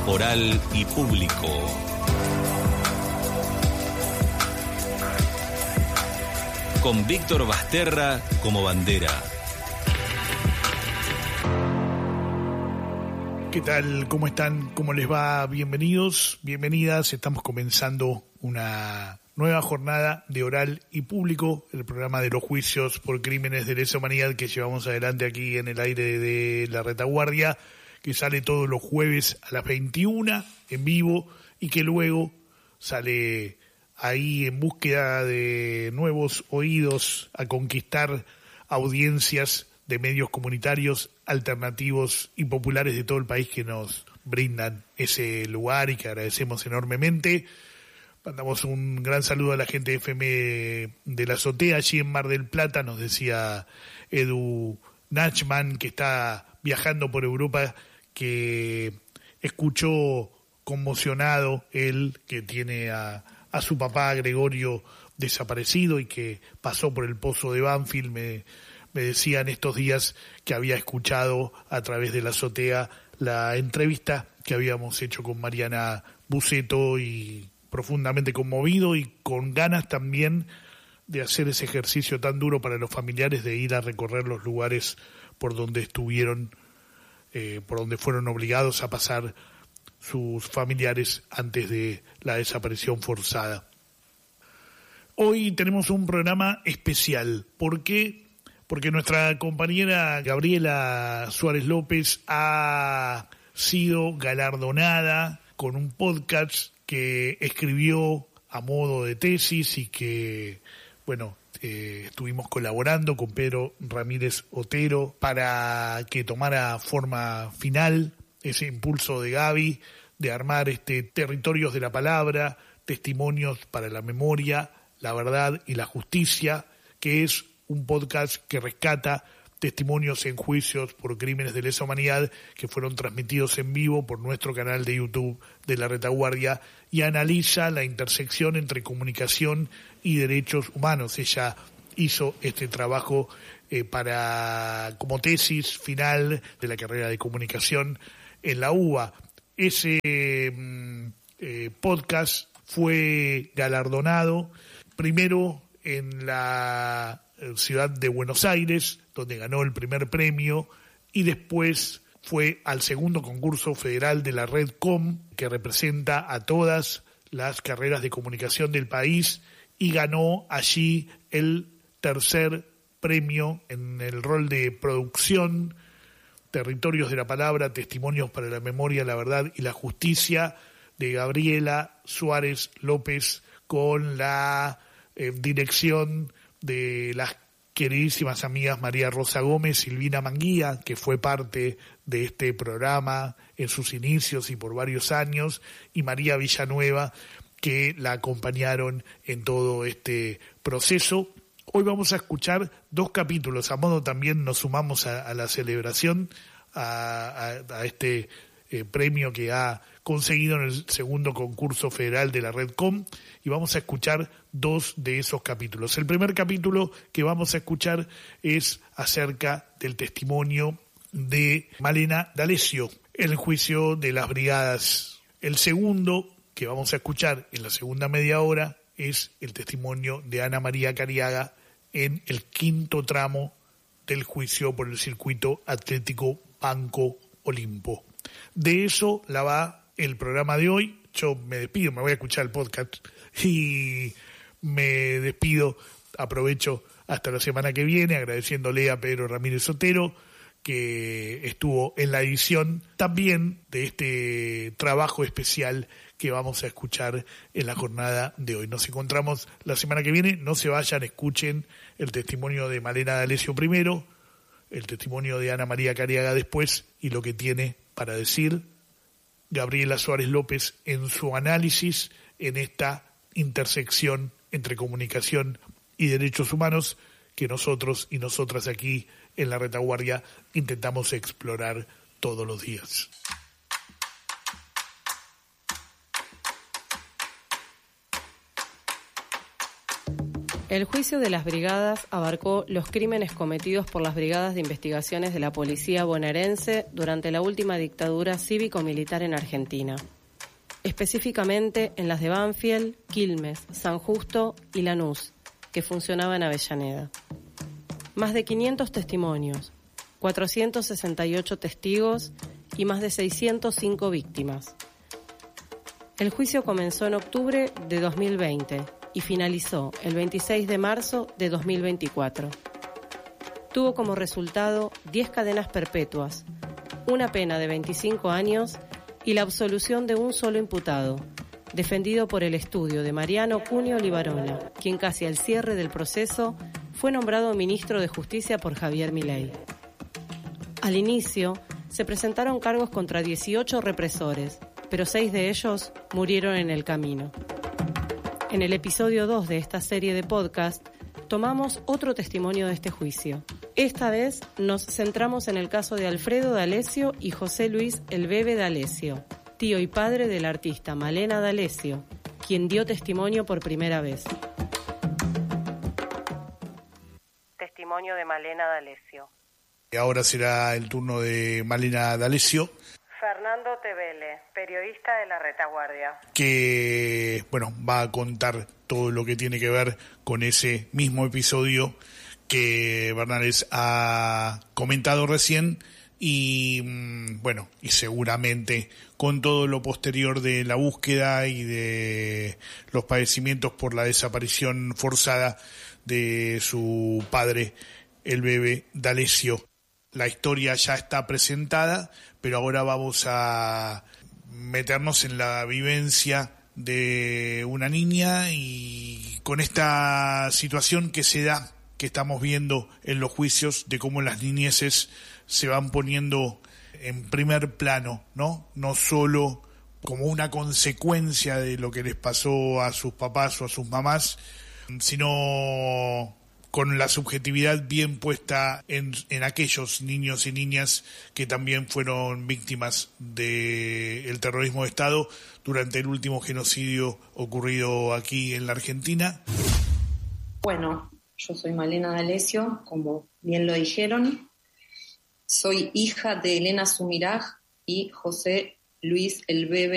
Oral y Público. Con Víctor Basterra como bandera. ¿Qué tal? ¿Cómo están? ¿Cómo les va? Bienvenidos, bienvenidas. Estamos comenzando una nueva jornada de Oral y Público, el programa de los juicios por crímenes de lesa humanidad que llevamos adelante aquí en el aire de La Retaguardia, que sale todos los jueves a las 21 en vivo y que luego sale ahí en búsqueda de nuevos oídos a conquistar audiencias de medios comunitarios, alternativos y populares de todo el país que nos brindan ese lugar y que agradecemos enormemente. Mandamos un gran saludo a la gente de FM de la Azotea, allí en Mar del Plata, nos decía Edu Nachman, que está viajando por Europa, que escuchó conmocionado él, que tiene a su papá Gregorio desaparecido y que pasó por el pozo de Banfield. Me decía en estos días que había escuchado a través de la Azotea la entrevista que habíamos hecho con Mariana Buceto y profundamente conmovido y con ganas también de hacer ese ejercicio tan duro para los familiares de ir a recorrer los lugares por donde estuvieron, por donde fueron obligados a pasar sus familiares antes de la desaparición forzada. Hoy tenemos un programa especial. ¿Por qué? Porque nuestra compañera Gabriela Suárez López ha sido galardonada con un podcast que escribió a modo de tesis y que, estuvimos colaborando con Pedro Ramírez Otero para que tomara forma final ese impulso de Gaby de armar Territorios de la Palabra, Testimonios para la Memoria, la Verdad y la Justicia, que es un podcast que rescata testimonios en juicios por crímenes de lesa humanidad que fueron transmitidos en vivo por nuestro canal de YouTube de La Retaguardia y analiza la intersección entre comunicación y derechos humanos. Ella hizo este trabajo como tesis final de la carrera de comunicación en la UBA. Ese podcast fue galardonado primero en la ciudad de Buenos Aires, donde ganó el primer premio, y después fue al segundo concurso federal de la Red Com, que representa a todas las carreras de comunicación del país, y ganó allí el tercer premio en el rol de producción, Territorios de la Palabra, Testimonios para la Memoria, la Verdad y la Justicia, de Gabriela Suárez López, con la dirección de las queridísimas amigas María Rosa Gómez, Silvina Manguía, que fue parte de este programa en sus inicios y por varios años, y María Villanueva, que la acompañaron en todo este proceso. Hoy vamos a escuchar 2 capítulos, a modo también nos sumamos a la celebración, a este premio que ha conseguido en el segundo concurso federal de la Red Com, y vamos a escuchar 2 de esos capítulos. El primer capítulo que vamos a escuchar es acerca del testimonio de Malena D'Alessio en el juicio de las brigadas. El segundo que vamos a escuchar en la segunda media hora es el testimonio de Ana María Cariaga en el quinto tramo del juicio por el circuito atlético Banco Olimpo. De eso la va el programa de hoy. Yo me despido, me voy a escuchar el podcast y me despido. Aprovecho hasta la semana que viene agradeciéndole a Pedro Ramírez Otero, que estuvo en la edición también de este trabajo especial que vamos a escuchar en la jornada de hoy. Nos encontramos la semana que viene. No se vayan, escuchen el testimonio de Malena D'Alessio primero, el testimonio de Ana María Cariaga después, y lo que tiene para decir Gabriela Suárez López en su análisis en esta intersección entre comunicación y derechos humanos que nosotros y nosotras aquí en La Retaguardia intentamos explorar todos los días. El juicio de las brigadas abarcó los crímenes cometidos por las brigadas de investigaciones de la policía bonaerense durante la última dictadura cívico-militar en Argentina. Específicamente en las de Banfield, Quilmes, San Justo y Lanús, que funcionaba en Avellaneda. Más de 500 testimonios, 468 testigos y más de 605 víctimas. El juicio comenzó en octubre de 2020 y finalizó el 26 de marzo de 2024. Tuvo como resultado 10 cadenas perpetuas, una pena de 25 años y la absolución de un solo imputado, defendido por el estudio de Mariano Cunio Libarona, quien casi al cierre del proceso fue nombrado ministro de Justicia por Javier Milei. Al inicio, se presentaron cargos contra 18 represores, pero 6 de ellos murieron en el camino. En el episodio 2 de esta serie de podcast, tomamos otro testimonio de este juicio. Esta vez nos centramos en el caso de Alfredo D'Alessio y José Luis El Bebe D'Alessio, tío y padre del artista Malena D'Alessio, quien dio testimonio por primera vez. Testimonio de Malena D'Alessio. Ahora será el turno de Malena D'Alessio. Fernando Tevele, periodista de La Retaguardia. Que, va a contar todo lo que tiene que ver con ese mismo episodio que Bernales ha comentado recién y seguramente con todo lo posterior de la búsqueda y de los padecimientos por la desaparición forzada de su padre, el Bebe D'Alessio. La historia ya está presentada, pero ahora vamos a meternos en la vivencia de una niña y con esta situación que se da, que estamos viendo en los juicios, de cómo las niñeces se van poniendo en primer plano, ¿no? No solo como una consecuencia de lo que les pasó a sus papás o a sus mamás, sino con la subjetividad bien puesta en aquellos niños y niñas que también fueron víctimas del terrorismo de Estado durante el último genocidio ocurrido aquí en la Argentina. Bueno, yo soy Malena D'Alessio, como bien lo dijeron. Soy hija de Elena Sumiraj y José Luis El Bebe